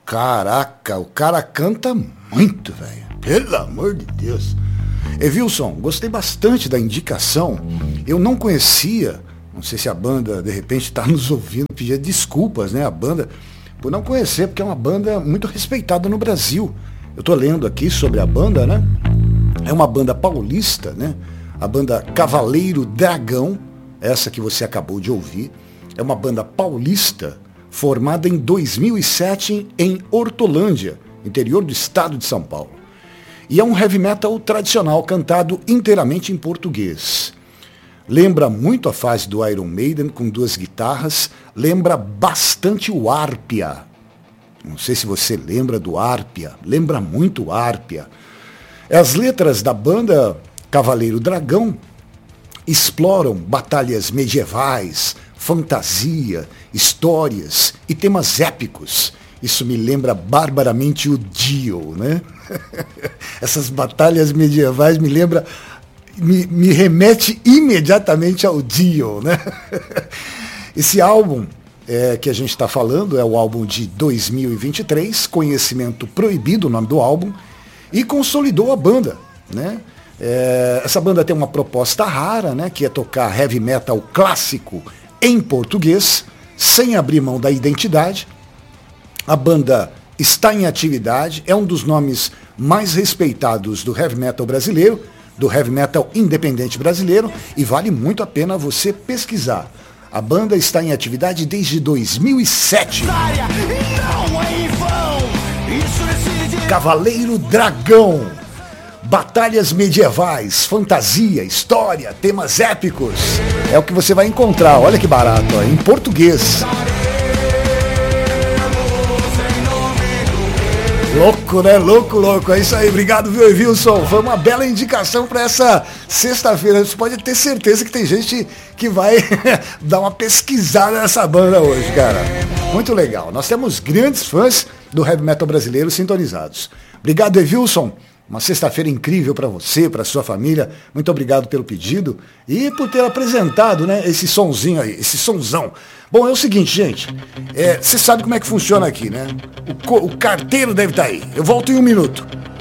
Caraca, o cara canta muito, velho. Pelo amor de Deus. Wilson, gostei bastante da indicação. Eu não conhecia, não sei se a banda de repente está nos ouvindo, pedir desculpas, né? A banda, por não conhecer, porque é uma banda muito respeitada no Brasil. Eu estou lendo aqui sobre a banda, né? É uma banda paulista, né? A banda Cavaleiro Dragão, essa que você acabou de ouvir, é uma banda paulista formada em 2007 em Hortolândia, interior do estado de São Paulo. E é um heavy metal tradicional cantado inteiramente em português. Lembra muito a fase do Iron Maiden com 2 guitarras, lembra bastante o Árpia. Não sei se você lembra do Árpia, lembra muito o Árpia. As letras da banda Cavaleiro Dragão exploram batalhas medievais, fantasia, histórias e temas épicos. Isso me lembra barbaramente o Dio, né? Essas batalhas medievais me remete imediatamente ao Dio, né? Esse álbum que a gente está falando é o álbum de 2023, Conhecimento Proibido, o nome do álbum, e consolidou a banda, né? Essa banda tem uma proposta rara, né? Que é tocar heavy metal clássico em português, sem abrir mão da identidade. A banda está em atividade, é um dos nomes mais respeitados do heavy metal brasileiro, do heavy metal independente brasileiro, e vale muito a pena você pesquisar. A banda está em atividade desde 2007. Cavaleiro Dragão. Batalhas medievais, fantasia, história, temas épicos. É o que você vai encontrar, olha que barato, ó, em português. Louco, né? Louco. É isso aí. Obrigado, viu, Wilson? Foi uma bela indicação para essa sexta-feira. Você pode ter certeza que tem gente que vai dar uma pesquisada nessa banda hoje, cara. Muito legal. Nós temos grandes fãs do heavy metal brasileiro sintonizados. Obrigado, Wilson. Uma sexta-feira incrível para você, para sua família. Muito obrigado pelo pedido e por ter apresentado, né, esse sonzinho aí, esse sonzão. Bom, é o seguinte, gente. Você sabe como é que funciona aqui, né? O carteiro deve estar aí. Eu volto em 1 minuto.